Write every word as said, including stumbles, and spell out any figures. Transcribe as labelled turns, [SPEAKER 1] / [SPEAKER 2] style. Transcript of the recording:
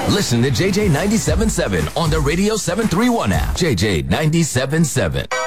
[SPEAKER 1] Listen to J J ninety-seven point seven on the Radio seven thirty-one app. J J ninety-seven point seven.